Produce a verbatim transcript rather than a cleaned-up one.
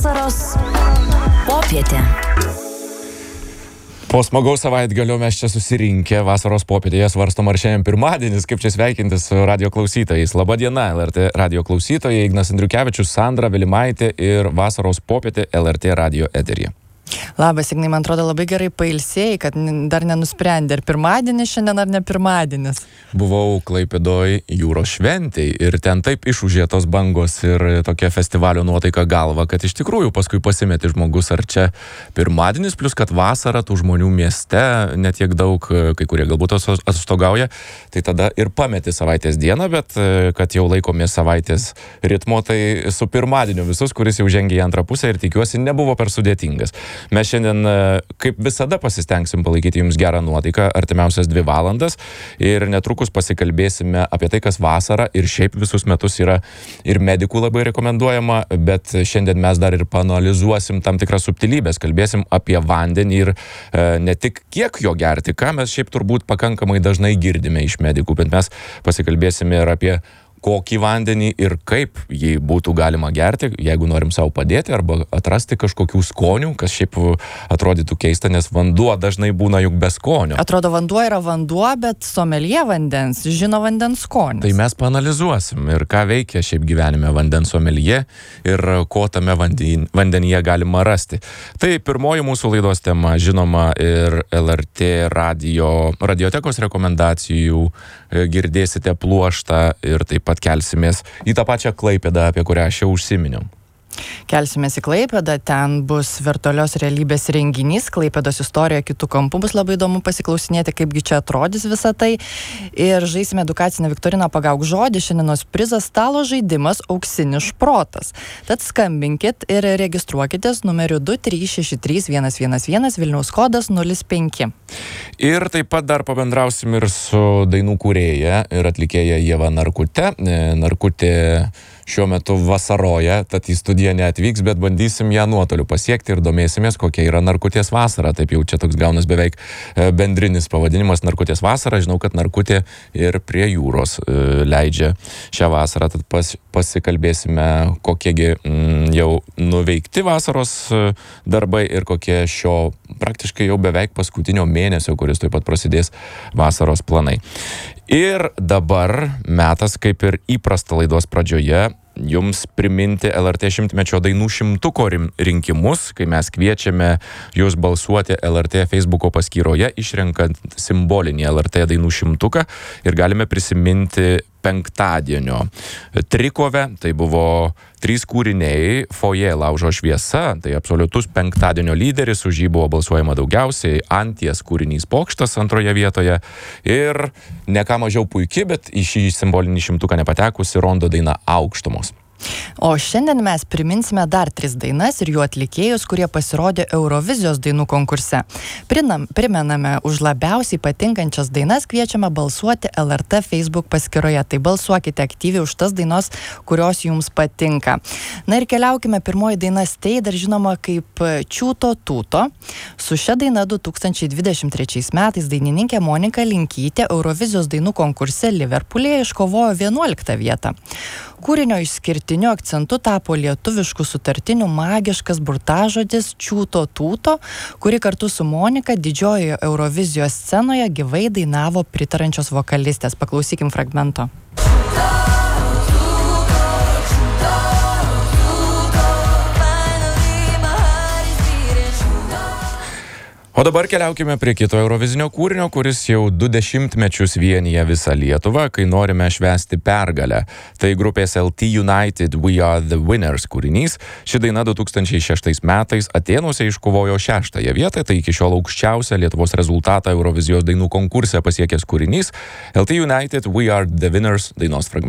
Vasaros popietė. Po smagaus savaitgalio mes čia susirinkę vasaros popietėje svarstom, ar šiandien pirmadienis, kaip čia sveikintis su radio klausytojais. Labą dieną, L R T radio klausytojai, Ignas Andriukevičius, Sandra Vilimaitė ir vasaros popietė L R T radio eteryje. Labas, Ignai, man atrodo labai gerai pailsėjai, kad dar nenusprendė, ar pirmadienis šiandien, ar ne pirmadienis. Buvau Klaipėdoj jūros šventėj ir ten taip išūžė tos bangos ir tokia festivalio nuotaika galva, kad iš tikrųjų paskui pasimeti žmogus, ar čia pirmadienis, plus kad vasara tų žmonių mieste netiek daug, kai kurie galbūt atostogauja, tai tada ir pameti savaitės dieną, bet kad jau laikomės savaitės ritmo, tai su pirmadieniu visus, kuris jau žengė į antrą pusę ir tikiuosi nebuvo per sudėtingas. Mes šiandien, kaip visada, pasistengsim palaikyti jums gerą nuotaiką artimiausias dvi valandas ir netrukus pasikalbėsime apie tai, kas vasarą ir šiaip visus metus yra ir medikų labai rekomenduojama, bet šiandien mes dar ir paanalizuosim tam tikras subtilybės, kalbėsim apie vandenį ir e, ne tik kiek jo gerti, ką mes šiaip turbūt pakankamai dažnai girdime iš medikų, bet mes pasikalbėsime ir apie kokį vandenį ir kaip jį būtų galima gerti, jeigu norim savo padėti arba atrasti kažkokių skonių, kas šiaip atrodytų keista, nes vanduo dažnai būna juk be skonio. Atrodo, vanduo yra vanduo, bet someljė vandens žino vandens skonis. Tai mes paanalizuosim ir ką veikia šiaip gyvenime vandens someljė ir ko tame vandenyje galima rasti. Tai pirmoji mūsų laidos tema, žinoma, ir L R T radio, radiotekos rekomendacijų, girdėsite pluoštą ir taip pat kelsimės į tą pačią Klaipėdą, apie kurią aš jau užsiminiau. Kelsimės į Klaipėdą, ten bus virtualios realybės renginys, Klaipėdos istorija kitų kampų, bus labai įdomu pasiklausinėti, kaipgi čia atrodys visą tai. Ir žaisime edukacinę viktoriną Pagauk žodį, šiandienos prizas stalo žaidimas Auksinis šprotas. Tad skambinkit ir registruokitės numeriu du trys šeši trys vienas vienas vienas, Vilniaus kodas nulis penki. Ir taip pat dar pabendrausim ir su dainų kūrėja ir atlikėja Ieva Narkute. Narkutė šiuo metu vasaroja, tad į studiją neatvyks, bet bandysim ją nuotoliu pasiekti ir domėsimės, kokia yra Narkutės vasara. Taip jau čia toks gaunas beveik bendrinis pavadinimas Narkutės vasara. Žinau, kad Narkutė ir prie jūros leidžia šią vasarą, tad pas, pasikalbėsime, kokiegi mm, jau nuveikti vasaros darbai ir kokie šio praktiškai jau beveik paskutinio mėnesio, kuris taip pat prasidės vasaros planai. Ir dabar metas, kaip ir įprasta laidos pradžioje, jums priminti L R T šimtmečio dainų šimtuko rinkimus, kai mes kviečiame jūs balsuoti L R T Facebooko paskyroje, išrenkant simbolinį L R T dainų šimtuką ir galime prisiminti penktadienio trikovę, tai buvo trys kūriniai, Foje laužo šviesa, tai absoliutus penktadienio lyderis, už jį buvo balsuojama daugiausiai, Anties kūrinys Pokštas antroje vietoje ir ne ką mažiau puiki, bet į šį simbolinį šimtuką nepatekusi Rondo daina Aukštumos. O šiandien mes priminsime dar tris dainas ir jų atlikėjus, kurie pasirodė Eurovizijos dainų konkurse. Prinam, primename, už labiausiai patinkančias dainas kviečiame balsuoti L R T Facebook paskyroje. Tai balsuokite aktyviai už tas dainos, kurios jums patinka. Na ir keliaukime, pirmoji daina Stay, dar žinoma kaip Čiūto Tūto. Su šia daina du tūkstančiai dvidešimt trečiais metais dainininkė Monika Linkytė Eurovizijos dainų konkurse Liverpoolyje iškovojo vienuoliktą vietą. Kūrinio išskirtiniu akcentu tapo lietuviškų sutartinių magiškas burtažodis Čiūto Tūto, kuri kartu su Monika didžiojoje Eurovizijos scenoje gyvai dainavo pritarančios vokalistės. Paklausykim fragmento. O dabar keliaukime prie kito eurovizinio kūrinio, kuris jau du dešimtmečius vienyje visą Lietuvą, kai norime švęsti pergalę. Tai grupės L T United We Are The Winners kūrinys. Ši daina du tūkstančiai šeštais metais Atėnuose iškovojo šeštąją vietą, tai iki šiol aukščiausią Lietuvos rezultatą Eurovizijos dainų konkurse pasiekęs kūrinys. L T United We Are The Winners dainos fragmentas.